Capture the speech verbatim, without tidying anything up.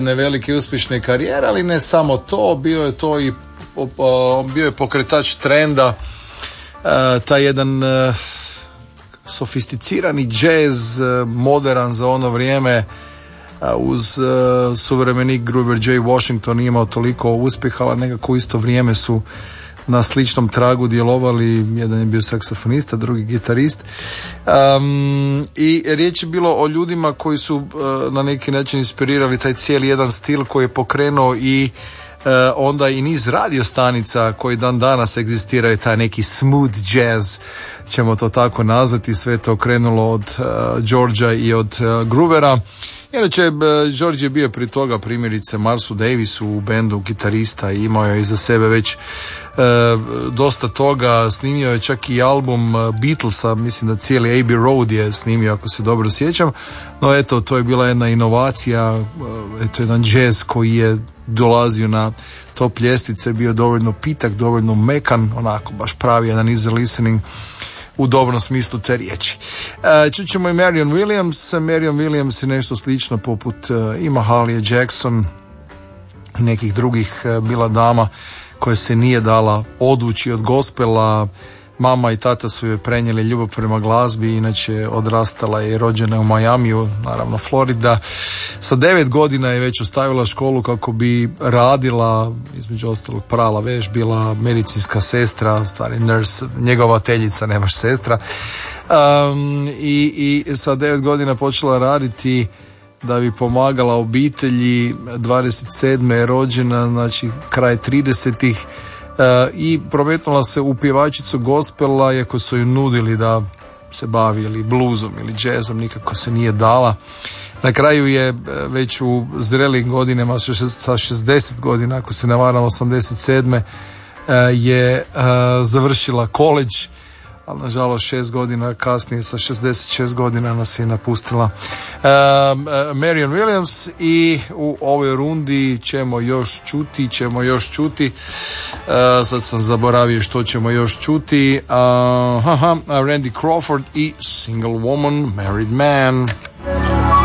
velike uspješne karijere, ali ne samo to, bio je to i bio je pokretač trenda, taj jedan sofisticirani jazz, modern za ono vrijeme, uz suvremenik Grover J. Washington nije imao toliko uspjeha, ali nekako u isto vrijeme su na sličnom tragu djelovali, jedan je bio saksofonista, drugi gitarist. Um, i riječ je bilo o ljudima koji su uh, na neki način inspirirali taj cijeli jedan stil koji je pokrenuo i uh, onda i niz radio stanica koji dan danas egzistiraju, taj neki smooth jazz, ćemo to tako nazvati. Sve to krenulo od uh, Georgea i od uh, Groovera. Inače, George je bio prije toga primjerice Marsu Davisu u bendu gitarista i imao je iza sebe već e, dosta toga. Snimio je čak i album Beatlesa, mislim da cijeli Abbey Road je snimio, ako se dobro sjećam. No eto, to je bila jedna inovacija, eto jedan jazz koji je dolazio na top ljestvice, bio dovoljno pitak, dovoljno mekan, onako baš pravi jedan easy listening u dobrom smislu te riječi. E, čućemo i Marion Williams. Marion Williams je nešto slično poput e, i Mahalije Jackson i nekih drugih e, bila dama koja se nije dala odvući od gospela. Mama i tata su joj prenijeli ljubav prema glazbi, inače odrastala je i rođena u Majamiju, naravno Florida. Sa devet godina je već ostavila školu kako bi radila, između ostalog prala veš, bila medicinska sestra, stvari nurse, njegovateljica, ne baš sestra. Um, i, i sa devet godina počela raditi da bi pomagala obitelji. Dvadeset sedme je rođena, znači kraj tridesetih. Uh, i prometnula se u pjevačicu gospela, iako su joj nudili da se bavi ili bluzom ili džezom, nikako se nije dala. Na kraju je već u zrelim godinama, sa šezdeset godina, ako se ne varam, osamdeset sedme uh, je uh, završila koledž, ali nažalost šest godina kasnije, sa šezdeset šest godina nas je napustila uh, Marion Williams. I u ovoj rundi ćemo još čuti, ćemo još čuti, uh, sad sam zaboravio što ćemo još čuti, uh, haha, Randy Crawford i Single Woman, Married Man.